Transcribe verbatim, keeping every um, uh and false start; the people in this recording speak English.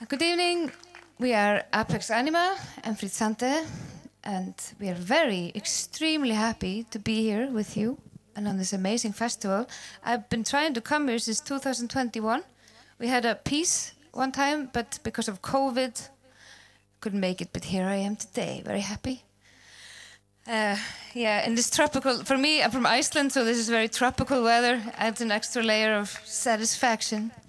Good evening. We are Apex Anima and Fritzante, and we are very, extremely happy to be here with you and on this amazing festival. I've been trying to come here since two thousand twenty-one. We had a piece one time, but because of COVID, couldn't make it. But here I am today, very happy. Uh, yeah, in this tropical, for me, I'm from Iceland, so this is very tropical weather. Adds an extra layer of satisfaction.